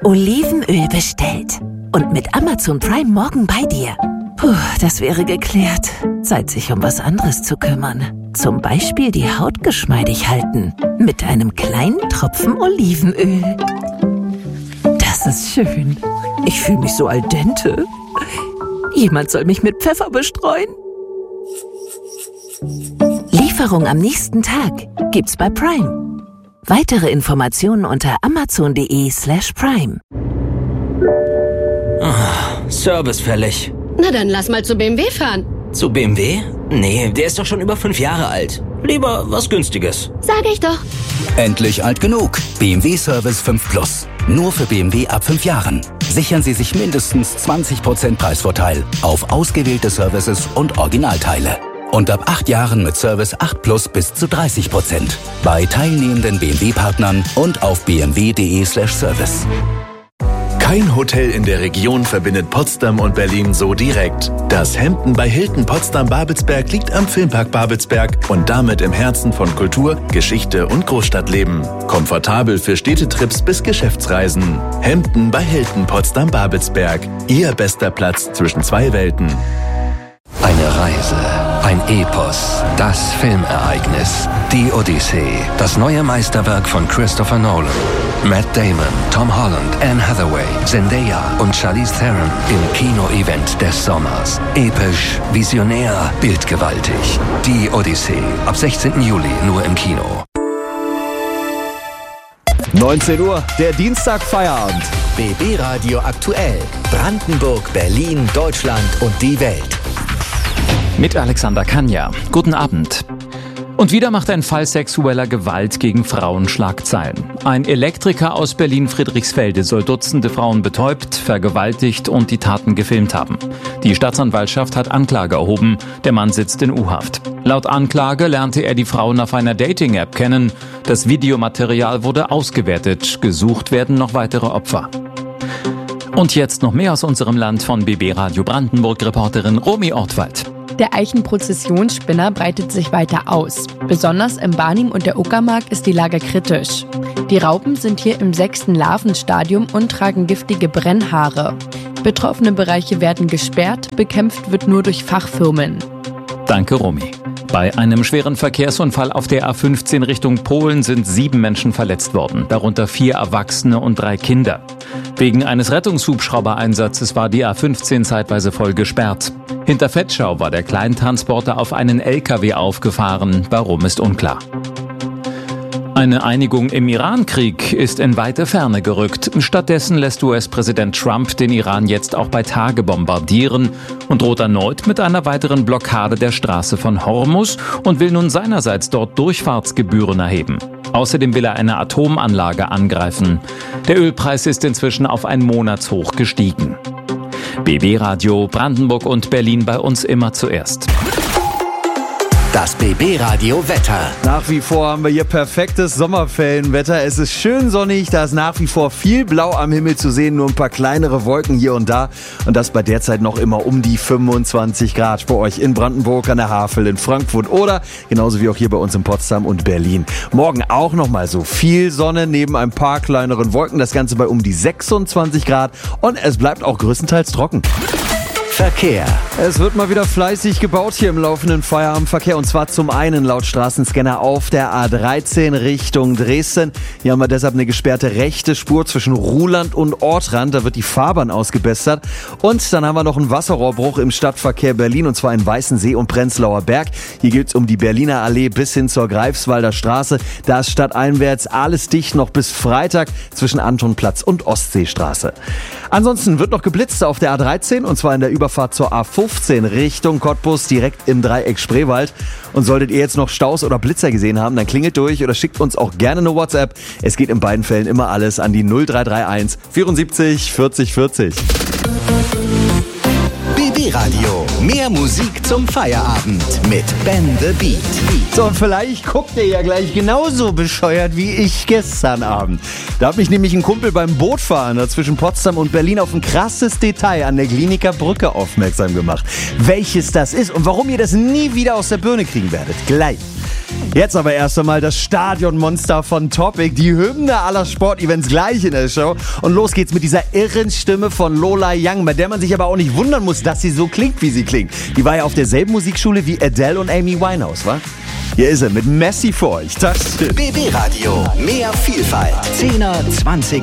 Olivenöl bestellt. Und mit Amazon Prime morgen bei dir. Puh, das wäre geklärt. Zeit, sich um was anderes zu kümmern. Zum Beispiel die Haut geschmeidig halten. Mit einem kleinen Tropfen Olivenöl. Das ist schön. Ich fühle mich so al dente. Jemand soll mich mit Pfeffer bestreuen. Lieferung am nächsten Tag gibt's bei Prime. Weitere Informationen unter amazon.de/prime. Service fällig. Na dann lass mal zu BMW fahren. Zu BMW? Nee, der ist doch schon über 5 Jahre alt. Lieber was Günstiges. Sag ich doch. Endlich alt genug. BMW Service 5 Plus. Nur für BMW ab 5 Jahren. Sichern Sie sich mindestens 20% Preisvorteil auf ausgewählte Services und Originalteile. Und ab 8 Jahren mit Service 8 Plus bis zu 30%. Bei teilnehmenden BMW-Partnern und auf bmw.de/service. Kein Hotel in der Region verbindet Potsdam und Berlin so direkt. Das Hampton bei Hilton Potsdam-Babelsberg liegt am Filmpark Babelsberg und damit im Herzen von Kultur, Geschichte und Großstadtleben. Komfortabel für Städtetrips bis Geschäftsreisen. Hampton bei Hilton Potsdam-Babelsberg. Ihr bester Platz zwischen 2 Welten. Eine Reise, ein Epos, das Filmereignis, die Odyssee, das neue Meisterwerk von Christopher Nolan. Matt Damon, Tom Holland, Anne Hathaway, Zendaya und Charlize Theron im Kino-Event des Sommers. Episch, visionär, bildgewaltig. Die Odyssee, ab 16. Juli nur im Kino. 19 Uhr, der Dienstag-Feierabend. BB Radio aktuell. Brandenburg, Berlin, Deutschland und die Welt. Mit Alexander Kanja. Guten Abend. Und wieder macht ein Fall sexueller Gewalt gegen Frauen Schlagzeilen. Ein Elektriker aus Berlin-Friedrichsfelde soll Dutzende Frauen betäubt, vergewaltigt und die Taten gefilmt haben. Die Staatsanwaltschaft hat Anklage erhoben. Der Mann sitzt in U-Haft. Laut Anklage lernte er die Frauen auf einer Dating-App kennen. Das Videomaterial wurde ausgewertet. Gesucht werden noch weitere Opfer. Und jetzt noch mehr aus unserem Land von BB Radio Brandenburg-Reporterin Romy Ortwald. Der Eichenprozessionsspinner breitet sich weiter aus. Besonders im Barnim und der Uckermark ist die Lage kritisch. Die Raupen sind hier im 6. Larvenstadium und tragen giftige Brennhaare. Betroffene Bereiche werden gesperrt, bekämpft wird nur durch Fachfirmen. Danke, Romy. Bei einem schweren Verkehrsunfall auf der A15 Richtung Polen sind 7 Menschen verletzt worden, darunter 4 Erwachsene und 3 Kinder. Wegen eines Rettungshubschraubereinsatzes war die A15 zeitweise voll gesperrt. Hinter Vetschau war der Kleintransporter auf einen LKW aufgefahren. Warum, ist unklar. Eine Einigung im Iran-Krieg ist in weite Ferne gerückt. Stattdessen lässt US-Präsident Trump den Iran jetzt auch bei Tage bombardieren und droht erneut mit einer weiteren Blockade der Straße von Hormuz und will nun seinerseits dort Durchfahrtsgebühren erheben. Außerdem will er eine Atomanlage angreifen. Der Ölpreis ist inzwischen auf ein Monatshoch gestiegen. BB Radio Brandenburg und Berlin bei uns immer zuerst. Das BB Radio Wetter. Nach wie vor haben wir hier perfektes Sommerferienwetter. Es ist schön sonnig, da ist nach wie vor viel Blau am Himmel zu sehen, nur ein paar kleinere Wolken hier und da. Und das bei derzeit noch immer um die 25 Grad bei euch in Brandenburg, an der Havel, in Frankfurt oder genauso wie auch hier bei uns in Potsdam und Berlin. Morgen auch nochmal so viel Sonne neben ein paar kleineren Wolken. Das Ganze bei um die 26 Grad und es bleibt auch größtenteils trocken. Verkehr. Es wird mal wieder fleißig gebaut hier im laufenden Feierabendverkehr und zwar zum einen laut Straßenscanner auf der A13 Richtung Dresden. Hier haben wir deshalb eine gesperrte rechte Spur zwischen Ruhland und Ortrand. Da wird die Fahrbahn ausgebessert. Und dann haben wir noch einen Wasserrohrbruch im Stadtverkehr Berlin und zwar in Weißensee und Prenzlauer Berg. Hier geht's um die Berliner Allee bis hin zur Greifswalder Straße. Da ist stadteinwärts alles dicht noch bis Freitag zwischen Antonplatz und Ostseestraße. Ansonsten wird noch geblitzt auf der A13 und zwar in der Überfahrt zur A15 Richtung Cottbus direkt im Dreieck Spreewald. Und solltet ihr jetzt noch Staus oder Blitzer gesehen haben, dann klingelt durch oder schickt uns auch gerne eine WhatsApp. Es geht in beiden Fällen immer alles an die 0331 74 40 40. BB Radio. Mehr Musik zum Feierabend mit Ben the Beat. So, und vielleicht guckt ihr ja gleich genauso bescheuert wie ich gestern Abend. Da hat mich nämlich ein Kumpel beim Bootfahren zwischen Potsdam und Berlin auf ein krasses Detail an der Glienicke Brücke aufmerksam gemacht. Welches das ist und warum ihr das nie wieder aus der Birne kriegen werdet. Gleich. Jetzt aber erst einmal das Stadionmonster von Topic, die Hymne aller Sportevents gleich in der Show. Und los geht's mit dieser irren Stimme von Lola Young, bei der man sich aber auch nicht wundern muss, dass sie so klingt, wie sie klingt. Die war ja auf derselben Musikschule wie Adele und Amy Winehouse, wa? Hier ist er mit Messi für euch. BB Radio, mehr Vielfalt. 10er, 20er.